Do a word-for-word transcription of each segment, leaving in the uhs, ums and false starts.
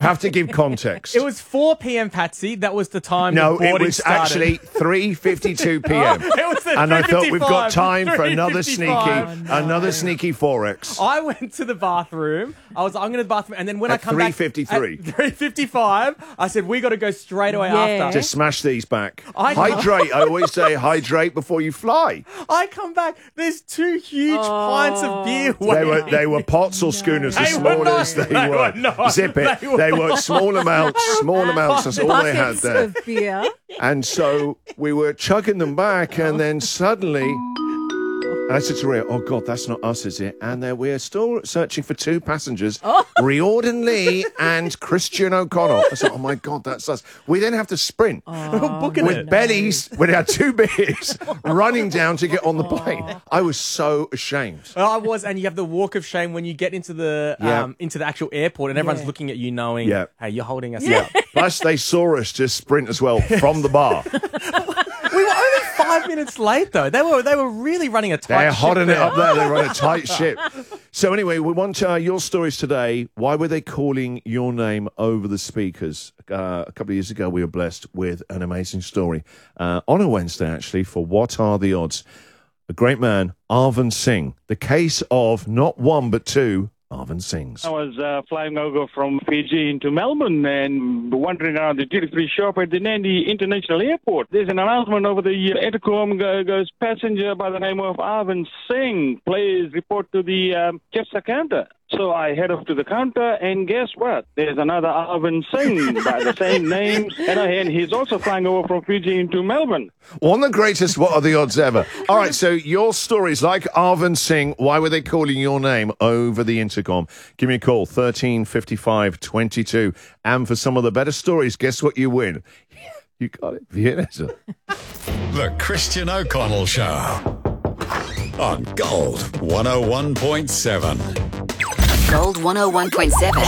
have to give context. It was four p.m. Patsy. That was the time. No, the it was started. actually three fifty-two p.m. Oh, it was at and I thought we've got three time for another sneaky, fifty-five. Oh, no. another sneaky forex. I went to the bathroom. I was, I'm going to the bathroom, and then when At I come back three fifty-three. at three fifty-five, I said we got to go straight away Yeah. after. Just smash these back. I- hydrate. I always say hydrate before you fly. I come back. There's two huge pints of beer. They were waiting. they were pots or schooners They as were small not. as they, They were. were not. Zip it. They They were were, small amounts. Small amounts. That's all they had Buckets there. of beer. And so we were chugging them back, and then suddenly I said to Ria, "Oh God, that's not us, is it?" And then we're still searching for two passengers, Riordan Lee and Christian O'Connell. I said, "Oh my God, that's us." We then have to sprint booking with it. bellies. We had two beers, running down to get on the plane. I was so ashamed. I was, and you have the walk of shame when you get into the Yeah. um, into the actual airport, and everyone's Yeah. looking at you, knowing, Yeah. hey, you're holding us Yeah. up. Plus, they saw us just sprint as well from the bar. We were only five minutes late, though. They were they were really running a tight. They're ship hotting it there. up there. They're on a tight ship. So anyway, we want uh, your stories today. Why were they calling your name over the speakers? Uh, a couple of years ago, we were blessed with an amazing story uh, on a Wednesday, actually, for What Are the Odds? A great man, Arvind Singh. The case of not one, but two Arvind Singhs. I was uh, flying over from Fiji into Melbourne and wandering around the duty-free shop at the Nandi International Airport. There's an announcement over the uh, intercom go- goes, passenger by the name of Arvind Singh, please report to the um, Chefsa counter. So I head off to the counter, and guess what? There's another Arvind Singh by the same name, and, I, and he's also flying over from Fiji into Melbourne. One of the greatest What Are the Odds ever. All right, so your stories, like Arvind Singh, why were they calling your name over the intercom? Give me a call, thirteen fifty-five twenty-two. And for some of the better stories, guess what you win? You got it. Vienna. The Christian O'Connell Show on Gold one oh one point seven. Gold one oh one point seven.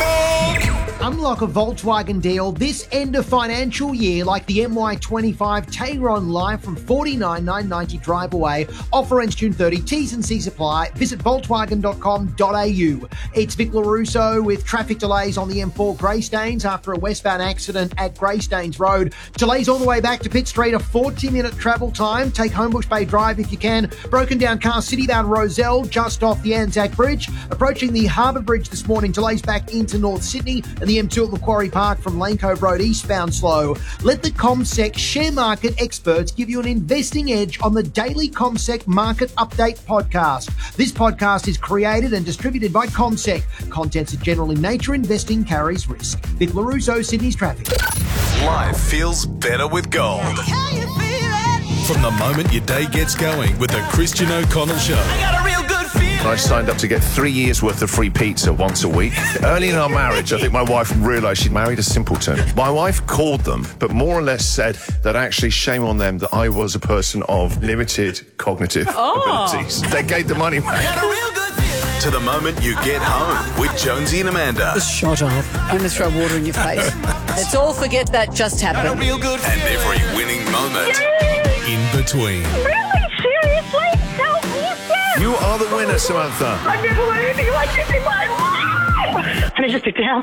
Unlock a Volkswagen deal this end of financial year like the M Y twenty-five Tayron Live from forty-nine thousand nine hundred ninety drive away. Offer ends June thirtieth. T's and C's apply. Visit volkswagen dot com dot a u. It's Vic LaRusso with traffic delays on the M four Greystanes after a westbound accident at Greystanes Road. Delays all the way back to Pitt Street, a forty minute travel time. Take Homebush Bay Drive if you can. Broken down car citybound Roselle just off the Anzac Bridge. Approaching the Harbour Bridge this morning. Delays back into North Sydney and the M two at Macquarie Park from Lane Cove Road eastbound slow. Let the CommSec share market experts give you an investing edge on the daily CommSec Market Update podcast. This podcast is created and distributed by CommSec. Contents are general in nature. Investing carries risk. Vic LaRusso, Sydney's traffic. Life feels better with Gold. From the moment your day gets going with the Christian O'Connell Show. I signed up to get three years' worth of free pizza once a week. Early in our marriage, I think my wife realised she'd married a simpleton. My wife called them, but more or less said that actually shame on them that I was a person of limited cognitive abilities. They gave the money back. To the moment you get home with Jonesy and Amanda. Shut up. I'm going to throw water in your face. Let's all forget that just happened. And every winning moment in between. Really? Seriously? Help me again! You are the winner, Samantha. I've never learned anything like this in my life! I need to sit down.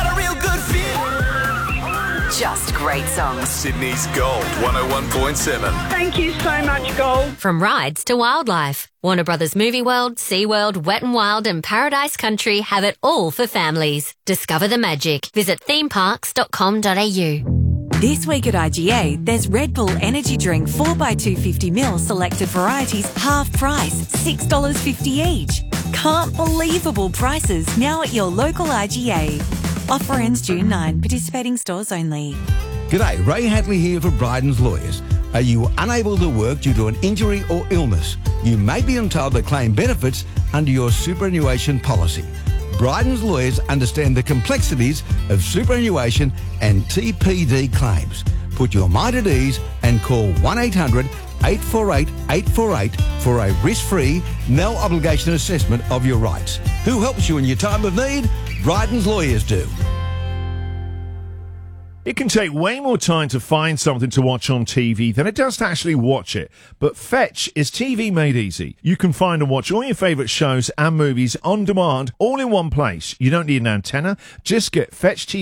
Just great songs. Sydney's Gold one oh one point seven. Thank you so much, Gold. From rides to wildlife, Warner Brothers Movie World, SeaWorld, Wet n Wild and Paradise Country have it all for families. Discover the magic. Visit theme parks dot com dot a u. This week at I G A, there's Red Bull Energy Drink four by two hundred fifty milliliters selected varieties, half price, six dollars fifty each. Can't believable prices now at your local I G A. Offer ends June ninth. Participating stores only. G'day, Ray Hadley here for Bryden's Lawyers. Are you unable to work due to an injury or illness? You may be entitled to claim benefits under your superannuation policy. Bryden's Lawyers understand the complexities of superannuation and T P D claims. Put your mind at ease and call one eight hundred eight four eight eight four eight for a risk-free, no-obligation assessment of your rights. Who helps you in your time of need? Bryden's Lawyers do. It can take way more time to find something to watch on T V than it does to actually watch it. But Fetch is T V made easy. You can find and watch all your favourite shows and movies on demand, all in one place. You don't need an antenna. Just get Fetch T V.